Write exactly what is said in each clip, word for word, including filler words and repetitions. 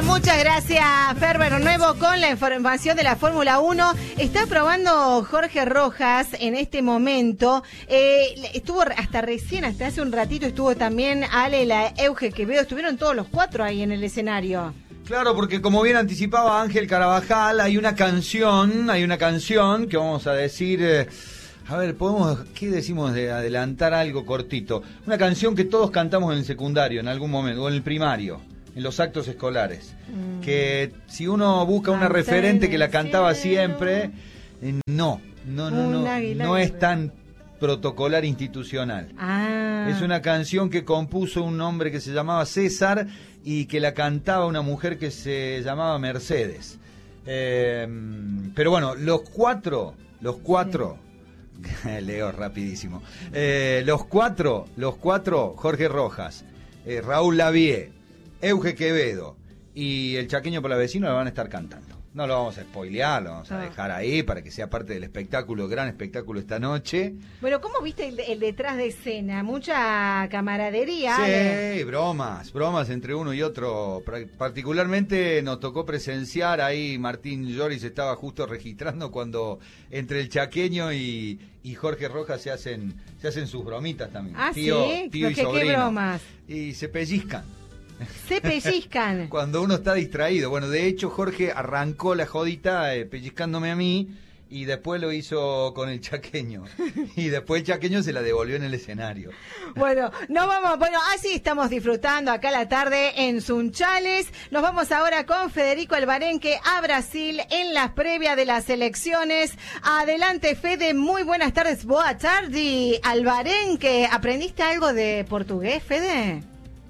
Muchas gracias, Fer. Bueno, nuevo con la información de la Fórmula uno. Está probando Jorge Rojas en este momento. Eh, estuvo hasta recién, hasta hace un ratito, estuvo también Ale, la Euge Quevedo. Estuvieron todos los cuatro ahí en el escenario. Claro, porque como bien anticipaba Ángel Carabajal, hay una canción, hay una canción que vamos a decir... Eh, a ver, podemos, ¿qué decimos de adelantar algo cortito? Una canción que todos cantamos en el secundario en algún momento, o en el primario, en los actos escolares. Mm. Que si uno busca una Canta referente que la cantaba siempre, eh, no, no, no, no, no es tan protocolar institucional. Ah. Es una canción que compuso un hombre que se llamaba César y que la cantaba una mujer que se llamaba Mercedes. Eh, pero bueno, los cuatro, los cuatro... Sí. Leo rapidísimo. Eh, los cuatro, los cuatro, Jorge Rojas, eh, Raúl Lavie, Euge Quevedo y el Chaqueño Palavecino la van a estar cantando. No lo vamos a spoilear, lo vamos a dejar ahí para que sea parte del espectáculo, gran espectáculo esta noche. Bueno, ¿cómo viste el, el detrás de escena? Mucha camaradería. Sí, Ale. bromas, bromas entre uno y otro. Particularmente nos tocó presenciar ahí, Martín Lloris estaba justo registrando cuando entre el Chaqueño y, y Jorge Rojas se hacen se hacen sus bromitas también. Ah, tío, ¿sí? Tío y ¿Qué, sobrino. ¿Qué bromas? Y se pellizcan. Se pellizcan. Cuando uno está distraído. Bueno, de hecho Jorge arrancó la jodita eh, pellizcándome a mí y después lo hizo con el Chaqueño. Y después el Chaqueño se la devolvió en el escenario. Bueno, no vamos, bueno, así estamos disfrutando acá la tarde en Sunchales. Nos vamos ahora con Federico Alvarenque a Brasil en las previas de las elecciones. Adelante, Fede, muy buenas tardes. Boa tarde, Alvarenque. ¿Aprendiste algo de portugués, Fede?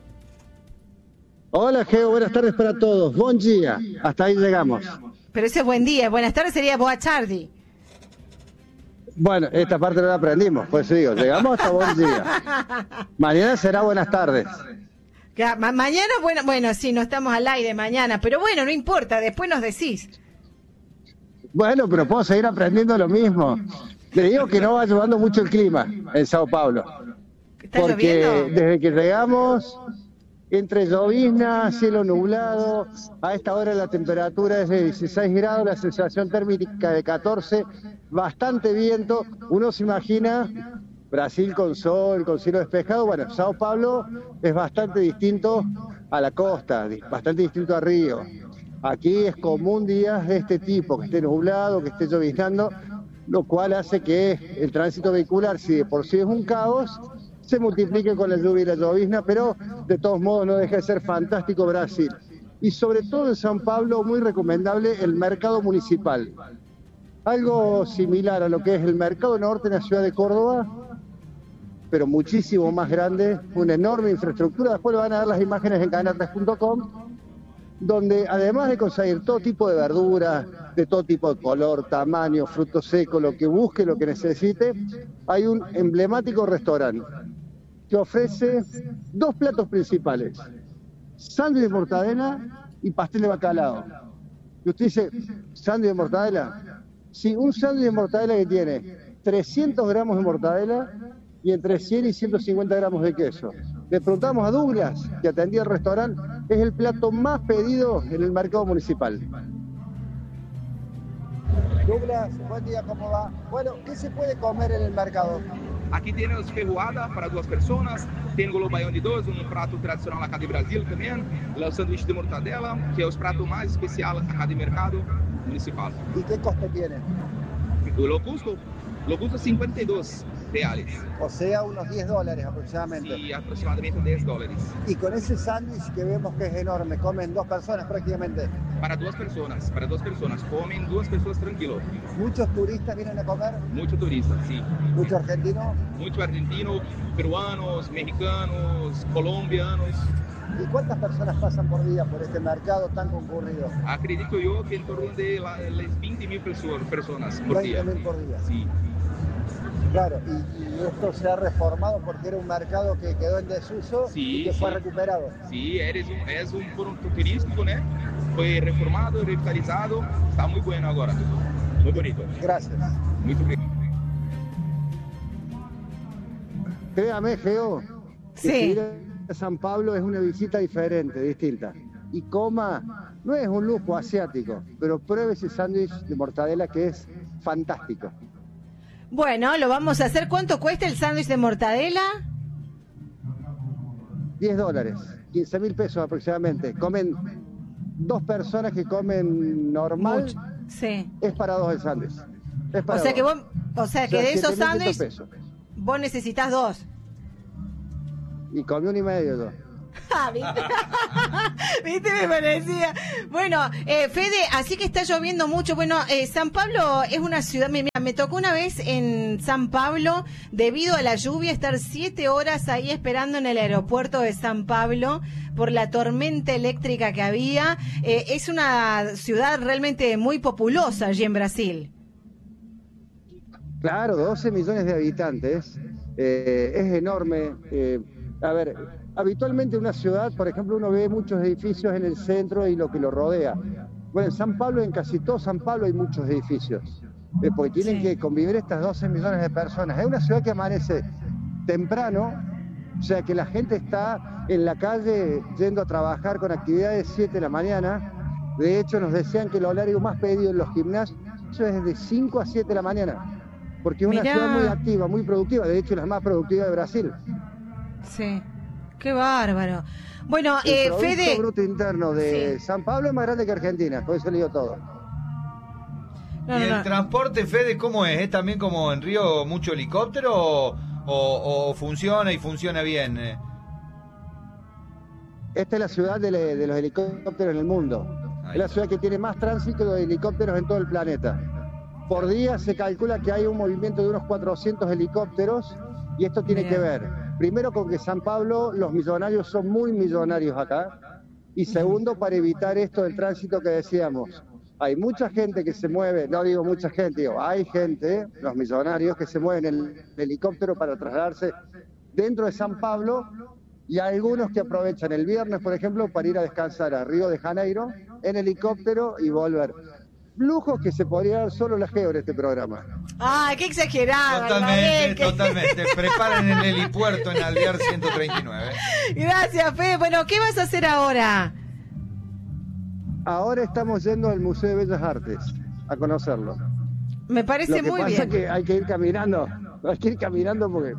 Hola, Geo, buenas tardes para todos. Buen día. Hasta ahí llegamos. Pero ese es buen día. Buenas tardes sería boa tarde. Bueno, esta parte no la aprendimos, pues digo, llegamos hasta buen día. Mañana será buenas tardes. Ma- mañana, bueno, bueno, sí, no estamos al aire mañana, pero bueno, no importa, después nos decís. Bueno, pero puedo seguir aprendiendo lo mismo. Le digo que no va ayudando mucho el clima en Sao Paulo. ¿Está porque lloviendo? Desde que llegamos... Entre llovizna, cielo nublado, a esta hora la temperatura es de dieciséis grados, la sensación térmica de catorce, bastante viento. Uno se imagina Brasil con sol, con cielo despejado. Bueno, Sao Paulo es bastante distinto a la costa, bastante distinto a Río. Aquí es común días de este tipo, que esté nublado, que esté lloviznando, lo cual hace que el tránsito vehicular, si de por sí es un caos, se multiplique con la lluvia y la llovizna, pero de todos modos no deja de ser fantástico Brasil. Y sobre todo en San Pablo, muy recomendable el mercado municipal. Algo similar a lo que es el mercado norte en la ciudad de Córdoba, pero muchísimo más grande, una enorme infraestructura. Después le van a dar las imágenes en cadena tres punto com, donde además de conseguir todo tipo de verduras, de todo tipo de color, tamaño, fruto seco, lo que busque, lo que necesite, hay un emblemático restaurante que ofrece dos platos principales, sándwich de mortadela y pastel de bacalao. Y usted dice, ¿sándwich de mortadela? Sí, un sándwich de mortadela que tiene trescientos gramos de mortadela y entre cien y ciento cincuenta gramos de queso. Le preguntamos a Douglas, que atendía el restaurante, es el plato más pedido en el mercado municipal. Douglas, buen día, ¿cómo va? Bueno, ¿qué se puede comer en el mercado? Aqui temos feijoada para duas pessoas, tem o baião de dois, um prato tradicional acá de Brasil também, o sanduíche de mortadela, que é o prato mais especial acá de mercado municipal. ¿Y qué costo tiene? Lo custo, lo custo cincuenta y dos reales. O sea, unos diez dólares aproximadamente. Sí, aproximadamente diez dólares. Y con ese sándwich que vemos que es enorme, comen dos personas prácticamente. Para duas pessoas, para duas pessoas, comem duas pessoas tranquilo. ¿Muchos turistas vienen a comer? Mucho turista, sí. ¿Mucho argentino? Mucho argentino, peruanos, mexicanos, colombianos. ¿Y cuántas personas pasan por día por este mercado tan concurrido? Acredito yo que en torno de la, las veinte mil personas por día. veinte mil por día. Sí. Claro, y, y esto se ha reformado porque era un mercado que quedó en desuso sí, y que fue sí. recuperado. Sí, eres un, es un punto turístico, ¿no? Fue reformado, revitalizado, está muy bueno ahora. Muy bonito. Gracias. Muy bien. Créame, Geo, que Sí. ir a San Pablo es una visita diferente, distinta. Y coma No es un lujo asiático, pero pruebe ese sándwich de mortadela que es fantástico. Bueno, lo vamos a hacer. ¿Cuánto cuesta el sándwich de mortadela? diez dólares, quince mil pesos aproximadamente. Comen dos personas que comen normal. Mucho. Sí. Es para dos el sándwich. Es para o sea dos. que vos, o sea que O sea, de esos siete mil quinientos sándwiches pesos. vos necesitas dos. Y comí uno y medio yo. Ah, ¿viste? ¿Viste? Me parecía. Bueno, eh, Fede, así que está lloviendo mucho. Bueno, eh, San Pablo es una ciudad. Me, mira, me tocó una vez en San Pablo, debido a la lluvia, estar siete horas ahí esperando en el aeropuerto de San Pablo por la tormenta eléctrica que había. Eh, es una ciudad realmente muy populosa allí en Brasil. Claro, doce millones de habitantes. Eh, es enorme. Eh, a ver, habitualmente una ciudad, por ejemplo, uno ve muchos edificios en el centro y lo que lo rodea. Bueno, en San Pablo, en casi todo San Pablo hay muchos edificios, eh, porque tienen Sí. que convivir estas doce millones de personas. Es una ciudad que amanece temprano, o sea que la gente está en la calle yendo a trabajar con actividades siete de la mañana. De hecho, nos decían que el horario más pedido en los gimnasios es de cinco a siete de la mañana, porque es una Mirá. ciudad muy activa, muy productiva, de hecho la más productiva de Brasil. Sí. Qué bárbaro. Bueno, El eh, Producto Fede. Bruto Interno de Sí. San Pablo es más grande que Argentina, por eso le digo todo. No, ¿Y no, el no. transporte, Fede, cómo es? ¿Es también como en Río mucho helicóptero o, o- o funciona y funciona bien? eh? Esta es la ciudad de, le- de los helicópteros en el mundo. Ahí Es la está. ciudad que tiene más tránsito de helicópteros en todo el planeta. Por día se calcula que hay un movimiento de unos cuatrocientos helicópteros y esto tiene Mirá. que ver, primero con que San Pablo, los millonarios son muy millonarios acá, y segundo para evitar esto del tránsito que decíamos. Hay mucha gente que se mueve, no digo mucha gente, digo, hay gente, los millonarios, que se mueven en el helicóptero para trasladarse dentro de San Pablo, y algunos que aprovechan el viernes, por ejemplo, para ir a descansar a Río de Janeiro en helicóptero y volver. Lujos que se podría dar solo la Geo en este programa. Ay, qué exagerado. Totalmente, Almaguer, totalmente. Preparen el helipuerto en Alvear ciento treinta y nueve. que- Gracias, Fede. Bueno, ¿qué vas a hacer ahora? Ahora estamos yendo al Museo de Bellas Artes a conocerlo. Me parece Lo que muy pasa bien. es que hay que ir caminando, hay que ir caminando porque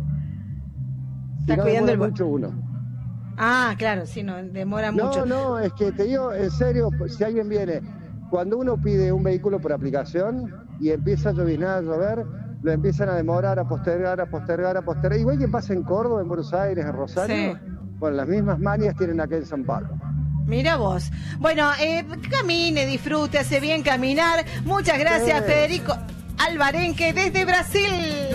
Está si no cuidando demora el... mucho uno. Ah, claro, sí, no, demora No, mucho. no, es que te digo, en serio, pues, si alguien viene, cuando uno pide un vehículo por aplicación y empieza a lloviznar, a llover, lo empiezan a demorar, a postergar, a postergar, a postergar. Igual que pasa en Córdoba, en Buenos Aires, en Rosario. Sí. Bueno, las mismas manias tienen acá en San Pablo. Mira vos. Bueno, eh, camine, disfrute, hace bien caminar. Muchas gracias, Sí. Federico Alvarenque, desde Brasil.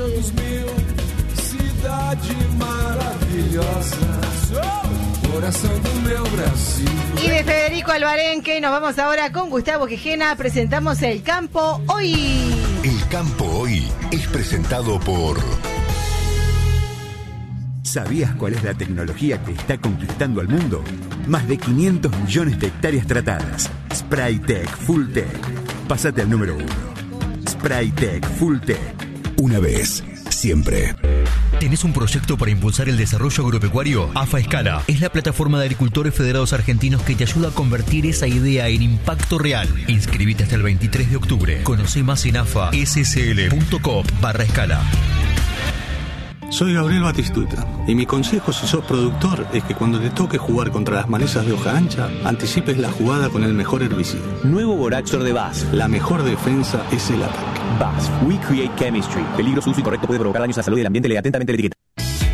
Cidade maravilhosa, coração do meu Brasil. Y de Federico Alvarenque nos vamos ahora con Gustavo Quijena. Presentamos El Campo Hoy. El Campo Hoy es presentado por... ¿Sabías cuál es la tecnología que está conquistando al mundo? Más de quinientos millones de hectáreas tratadas. Spraytec Full Tech. Pásate al número uno. Spraytec Full Tech. Una vez, siempre. ¿Tenés un proyecto para impulsar el desarrollo agropecuario? AFA Escala es la plataforma de agricultores federados argentinos que te ayuda a convertir esa idea en impacto real. Inscribite hasta el veintitrés de octubre. Conoce más en afa s s l punto com barra escala. Soy Gabriel Batistuta y mi consejo si sos productor es que cuando te toque jugar contra las malezas de hoja ancha, anticipes la jugada con el mejor herbicida. Nuevo Boraxor de B A S F. La mejor defensa es el ataque. B A S F. We create chemistry. Peligro, uso incorrecto puede provocar daños a la salud y el ambiente. Lee atentamente la etiqueta.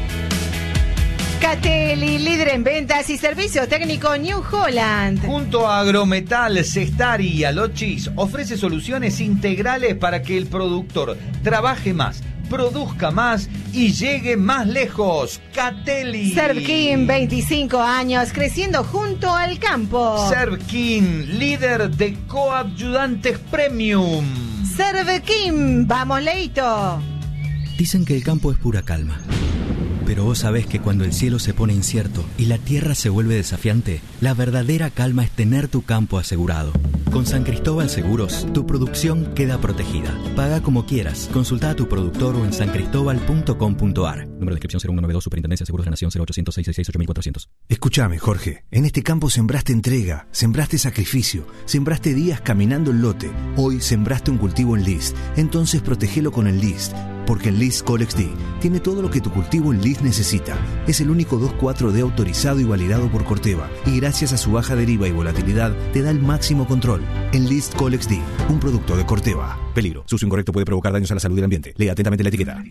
Catelli, líder en ventas y servicio técnico New Holland. Junto a Agrometal, Cestari y Alochis ofrece soluciones integrales para que el productor trabaje más, produzca más y llegue más lejos. Catelli. Servkin, veinticinco años, creciendo junto al campo. Servkin, líder de coadyuvantes premium. Servkin, vamos Leito. Dicen que el campo es pura calma, Pero vos sabés que cuando el cielo se pone incierto y la tierra se vuelve desafiante, la verdadera calma es tener tu campo asegurado. Con San Cristóbal Seguros, tu producción queda protegida. Paga como quieras. Consulta a tu productor o en san cristóbal punto com punto a r. Número de inscripción cero uno noventa y dos, Superintendencia de Seguros de la Nación, cero ochocientos, seiscientos sesenta y seis, ocho mil cuatrocientos. Escúchame, Jorge. En este campo sembraste entrega, sembraste sacrificio, sembraste días caminando el lote. Hoy sembraste un cultivo en List. Entonces protegelo con el List. Porque el List Colex D tiene todo lo que tu cultivo en List necesita. Es el único dos cuatro D autorizado y validado por Corteva. Y gracias a su baja deriva y volatilidad, te da el máximo control. El List Colex D, un producto de Corteva. Peligro. Su uso incorrecto puede provocar daños a la salud y el ambiente. Lea atentamente la etiqueta.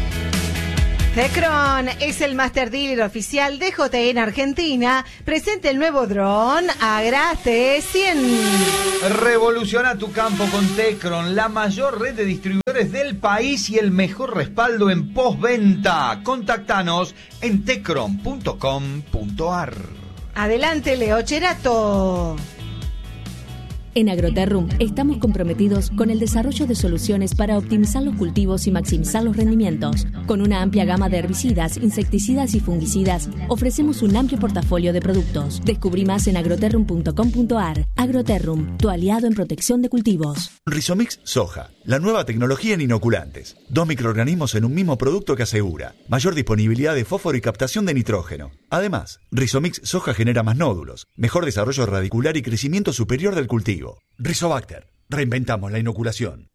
Tecron es el master dealer oficial de J E en Argentina. Presente el nuevo dron Agrate cien. Revoluciona tu campo con Tecron, la mayor red de distribuidores del país y el mejor respaldo en postventa. Contactanos en tecron punto com punto a r. Adelante, Leo Cherato. En Agroterrum estamos comprometidos con el desarrollo de soluciones para optimizar los cultivos y maximizar los rendimientos. Con una amplia gama de herbicidas, insecticidas y fungicidas, ofrecemos un amplio portafolio de productos. Descubrí más en agroterrum punto com punto a r. Agroterrum, tu aliado en protección de cultivos. Rizomix Soja, la nueva tecnología en inoculantes. Dos microorganismos en un mismo producto que asegura mayor disponibilidad de fósforo y captación de nitrógeno. Además, Rizomix Soja genera más nódulos, mejor desarrollo radicular y crecimiento superior del cultivo. Rizobacter, reinventamos la inoculación.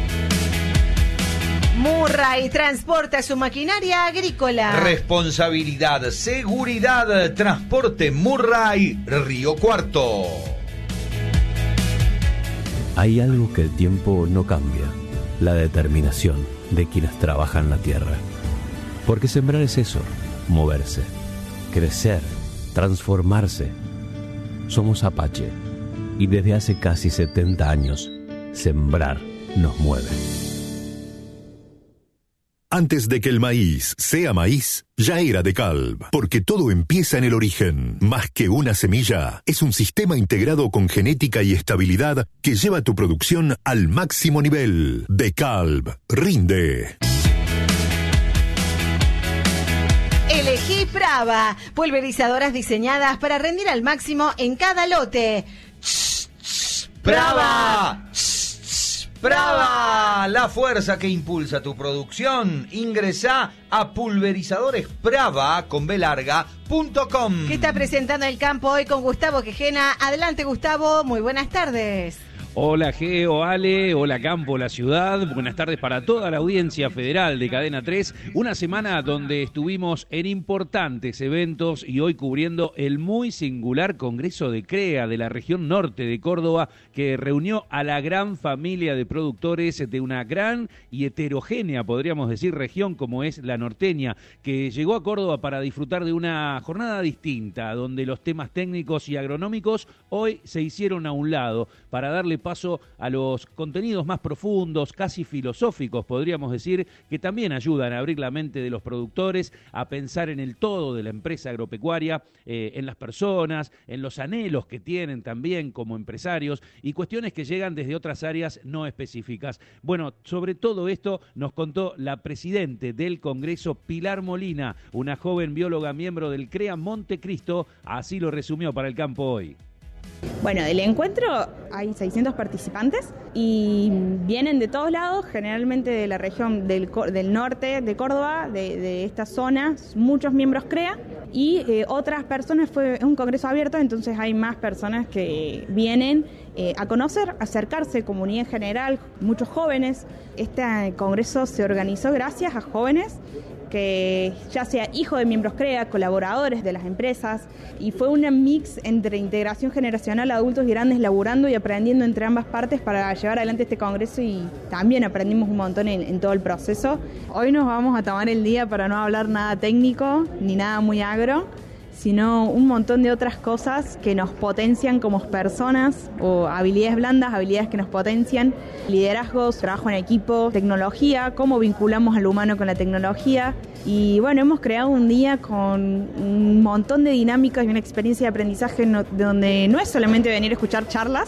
Murray transporta su maquinaria agrícola. Responsabilidad, seguridad, transporte Murray, Río Cuarto. Hay algo que el tiempo no cambia, la determinación de quienes trabajan la tierra. Porque sembrar es eso, moverse, crecer, transformarse. Somos Apache. Y desde hace casi setenta años, sembrar nos mueve. Antes de que el maíz sea maíz, ya era DeKalb, porque todo empieza en el origen. Más que una semilla, es un sistema integrado con genética y estabilidad que lleva tu producción al máximo nivel. DeKalb, rinde. Elegí Brava, pulverizadoras diseñadas para rendir al máximo en cada lote. ¡Brava! ¡Brava! La fuerza que impulsa tu producción. Ingresá a pulverizadores brava con b larga punto com. ¿Qué está presentando el campo hoy con Gustavo Quejena? Adelante, Gustavo, muy buenas tardes. Hola Geo, Ale, hola Campo, la ciudad, buenas tardes para toda la audiencia federal de Cadena tres, una semana donde estuvimos en importantes eventos y hoy cubriendo el muy singular Congreso de CREA de la región norte de Córdoba, que reunió a la gran familia de productores de una gran y heterogénea, podríamos decir, región como es la norteña, que llegó a Córdoba para disfrutar de una jornada distinta, donde los temas técnicos y agronómicos hoy se hicieron a un lado para darle paso a los contenidos más profundos, casi filosóficos, podríamos decir, que también ayudan a abrir la mente de los productores, a pensar en el todo de la empresa agropecuaria, eh, en las personas, en los anhelos que tienen también como empresarios y cuestiones que llegan desde otras áreas no específicas. Bueno, sobre todo esto nos contó la presidente del Congreso, Pilar Molina, una joven bióloga miembro del CREA Montecristo, así lo resumió para el campo hoy. Bueno, del encuentro hay seiscientos participantes y vienen de todos lados, generalmente de la región del, del norte de Córdoba, de, de esta zona, muchos miembros CREA y eh, otras personas, fue un congreso abierto, entonces hay más personas que vienen eh, a conocer, acercarse, comunidad en general, muchos jóvenes. Este congreso se organizó gracias a jóvenes que ya sea hijo de miembros CREA, colaboradores de las empresas, y fue una mix entre integración generacional, adultos y grandes laburando y aprendiendo entre ambas partes para llevar adelante este congreso, y también aprendimos un montón en, en todo el proceso. Hoy nos vamos a tomar el día para no hablar nada técnico ni nada muy agro, sino un montón de otras cosas que nos potencian como personas, o habilidades blandas, habilidades que nos potencian, liderazgos, trabajo en equipo, tecnología, cómo vinculamos al humano con la tecnología. Y bueno, hemos creado un día con un montón de dinámicas y una experiencia de aprendizaje no, donde no es solamente venir a escuchar charlas,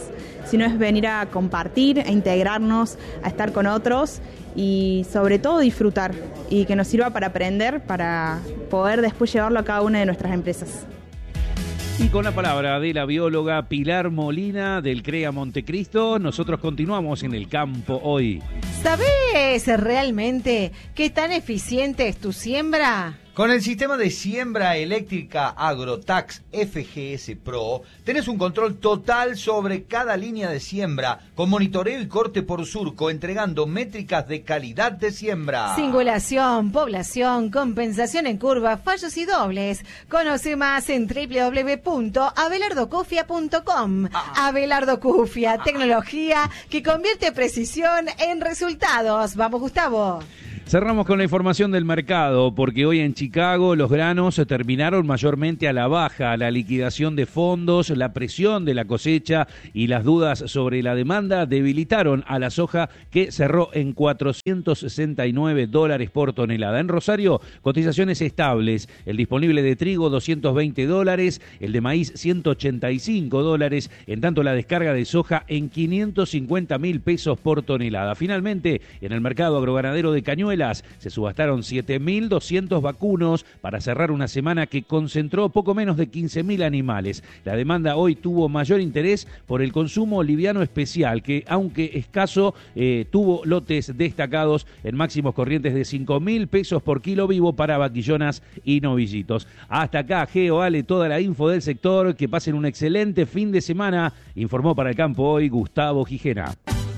sino es venir a compartir, a integrarnos, a estar con otros y sobre todo disfrutar y que nos sirva para aprender, para poder después llevarlo a cada una de nuestras empresas. Y con la palabra de la bióloga Pilar Molina del CREA Montecristo, nosotros continuamos en el campo hoy. ¿Sabés realmente qué tan eficiente es tu siembra? Con el sistema de siembra eléctrica Agrotax F G S Pro, tenés un control total sobre cada línea de siembra, con monitoreo y corte por surco, entregando métricas de calidad de siembra. Singulación, población, compensación en curva, fallos y dobles. Conoce más en doble u doble u doble u punto abelardo cufia punto com. Ah. Abelardo Cufia, tecnología que convierte precisión en resultados. Vamos, Gustavo. Cerramos con la información del mercado, porque hoy en Chicago los granos terminaron mayormente a la baja. La liquidación de fondos, la presión de la cosecha y las dudas sobre la demanda debilitaron a la soja, que cerró en cuatrocientos sesenta y nueve dólares por tonelada. En Rosario, cotizaciones estables. El disponible de trigo, doscientos veinte dólares, el de maíz, ciento ochenta y cinco dólares, en tanto la descarga de soja en quinientos cincuenta mil pesos por tonelada. Finalmente, en el mercado agroganadero de Cañuelas, se subastaron siete mil doscientos vacunos para cerrar una semana que concentró poco menos de quince mil animales. La demanda hoy tuvo mayor interés por el consumo liviano especial, que aunque escaso, eh, tuvo lotes destacados en máximos corrientes de cinco mil pesos por kilo vivo para vaquillonas y novillitos. Hasta acá, Geo, Ale, toda la info del sector. Que pasen un excelente fin de semana. Informó para el campo hoy Gustavo Gijena.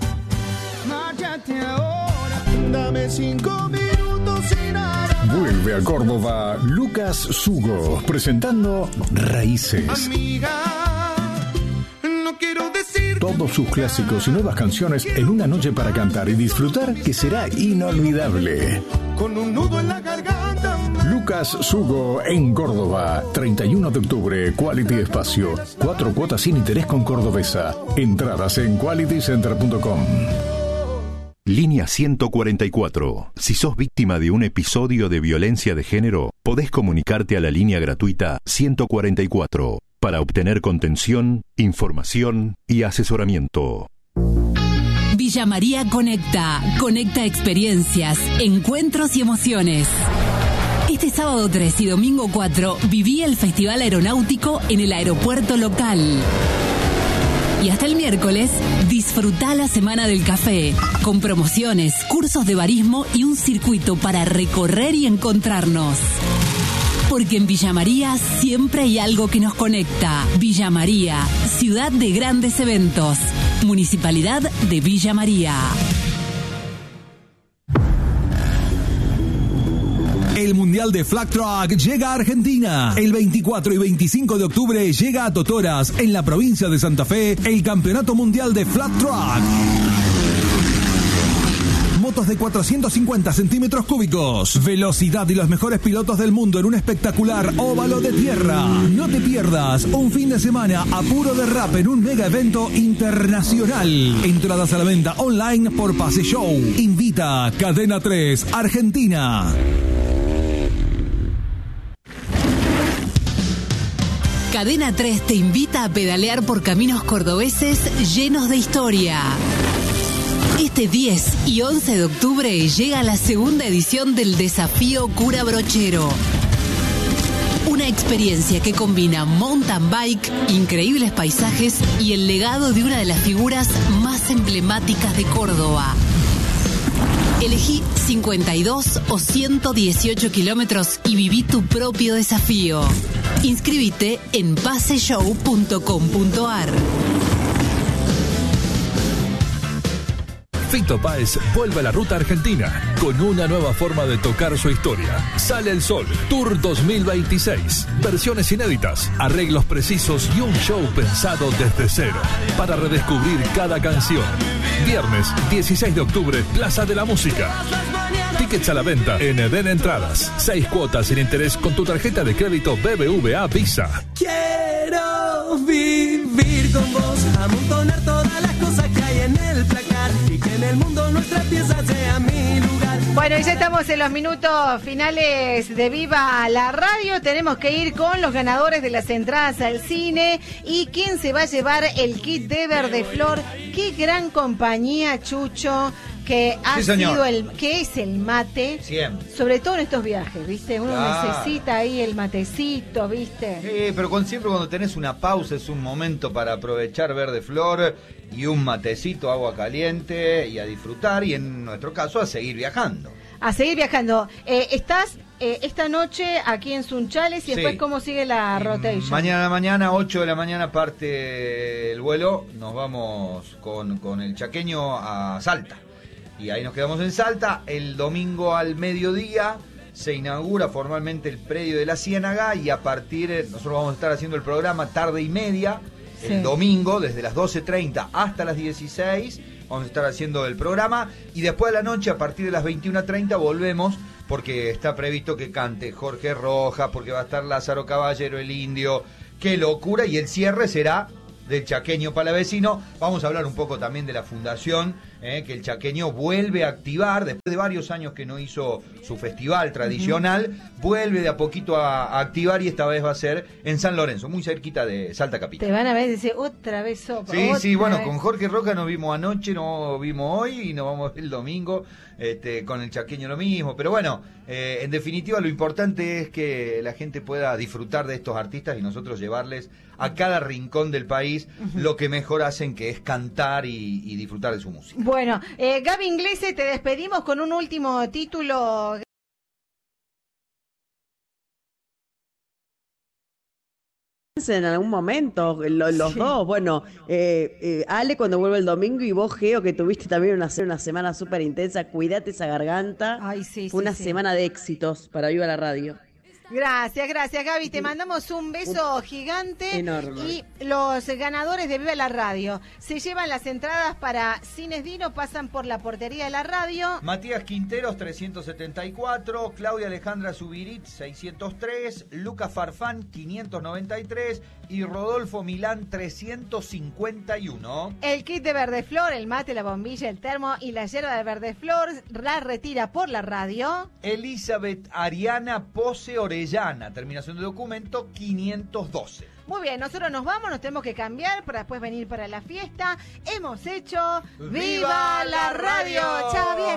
Dame cinco minutos sin nada. Vuelve a Córdoba Lucas Sugo, presentando Raíces. Amiga, no quiero decir todos sus clásicos y nuevas canciones en una noche para cantar y disfrutar que será inolvidable. Con un nudo en la garganta. Lucas Sugo en Córdoba, treinta y uno de octubre, Quality Espacio. Cuatro cuotas sin interés con Cordobesa. Entradas en quality center punto com. Línea ciento cuarenta y cuatro. Si sos víctima de un episodio de violencia de género, podés comunicarte a la línea gratuita ciento cuarenta y cuatro para obtener contención, información y asesoramiento. Villa María Conecta. Conecta experiencias, encuentros y emociones. Este sábado tres y domingo cuatro viví el Festival Aeronáutico en el aeropuerto local. Y hasta el miércoles, disfrutá la Semana del Café, con promociones, cursos de barismo y un circuito para recorrer y encontrarnos. Porque en Villa María siempre hay algo que nos conecta. Villa María, ciudad de grandes eventos. Municipalidad de Villa María. El Mundial de Flag Track llega a Argentina. El veinticuatro y veinticinco de octubre llega a Totoras, en la provincia de Santa Fe, el Campeonato Mundial de Flag Track. Motos de cuatrocientos cincuenta centímetros cúbicos, velocidad y los mejores pilotos del mundo en un espectacular óvalo de tierra. No te pierdas un fin de semana a puro derrape en un mega evento internacional. Entradas a la venta online por Pase Show. Invita Cadena tres Argentina. Cadena tres te invita a pedalear por caminos cordobeses llenos de historia. Este diez y once de octubre llega la segunda edición del Desafío Cura Brochero. Una experiencia que combina mountain bike, increíbles paisajes y el legado de una de las figuras más emblemáticas de Córdoba. Elegí cincuenta y dos o ciento dieciocho kilómetros y viví tu propio desafío. Inscríbete en pase show punto com punto a r. Fito Páez vuelve a la ruta argentina con una nueva forma de tocar su historia. Sale el Sol, Tour dos mil veintiséis. Versiones inéditas, arreglos precisos y un show pensado desde cero para redescubrir cada canción. Viernes dieciséis de octubre, Plaza de la Música. Tickets a la venta en Eden Entradas. Seis cuotas sin interés con tu tarjeta de crédito B B V A Visa. Quiero vivir con vos, amontonar todas las cosas que hay en el placar y que en el mundo nuestra pieza sea mi lugar. Bueno, y ya estamos en los minutos finales de Viva la Radio. Tenemos que ir con los ganadores de las entradas al cine y quién se va a llevar el kit de Verdeflor. Qué gran compañía, Chucho, que ha Sí, señor. sido el, que es el mate. Siempre. Sobre todo en estos viajes, ¿viste? Uno Claro. necesita ahí el matecito, ¿viste? Sí, pero con, siempre cuando tenés una pausa es un momento para aprovechar Verdeflor y un matecito, agua caliente y a disfrutar y en nuestro caso a seguir viajando. A seguir viajando. Eh, estás eh, esta noche aquí en Sunchales y Sí. después cómo sigue la rotation. Mañana, mañana, ocho de la mañana parte el vuelo, nos vamos con, con el chaqueño a Salta. Y ahí nos quedamos en Salta. El domingo al mediodía se inaugura formalmente el predio de la Ciénaga y a partir, nosotros vamos a estar haciendo el programa tarde y media, Sí. el domingo, desde las doce treinta hasta las dieciséis, vamos a estar haciendo el programa y después de la noche, a partir de las veintiuna treinta, volvemos porque está previsto que cante Jorge Rojas, porque va a estar Lázaro Caballero, el Indio, qué locura, y el cierre será del Chaqueño Palavecino. Vamos a hablar un poco también de la fundación, eh, que el Chaqueño vuelve a activar, después de varios años que no hizo su festival tradicional, uh-huh. vuelve de a poquito a, a activar y esta vez va a ser en San Lorenzo, muy cerquita de Salta Capital. Te van a ver y decir, otra vez sopa. Sí, otra sí, bueno, vez. con Jorge Roca nos vimos anoche, nos vimos hoy y nos vamos a ver el domingo, este, con el Chaqueño lo mismo, pero bueno, eh, en definitiva lo importante es que la gente pueda disfrutar de estos artistas y nosotros llevarles a cada rincón del país uh-huh. lo que mejor hacen, que es cantar y, y disfrutar de su música. Bueno, eh, Gaby Inglese, te despedimos con un último título. En algún momento, lo, los sí. dos, bueno, eh, eh, Ale cuando vuelve el domingo y vos, Geo, que tuviste también una, una semana súper intensa, cuídate esa garganta. Ay, sí, Fue sí, una sí. semana de éxitos para Viva la Radio. Gracias, gracias Gaby, te mandamos un beso gigante. Enorme. Y los ganadores de Viva la Radio se llevan las entradas para Cines Dino, pasan por la portería de la radio. Matías Quinteros trescientos setenta y cuatro, Claudia Alejandra Subirit seiscientos tres, Lucas Farfán quinientos noventa y tres y Rodolfo Milán trescientos cincuenta y uno. El kit de Verdeflor, el mate, la bombilla, el termo y la yerba de Verdeflor la retira por la radio Elizabeth Ariana Pose Orellana, terminación de documento quinientos doce. Muy bien, nosotros nos vamos, nos tenemos que cambiar para después venir para la fiesta. Hemos hecho ¡Viva la Radio!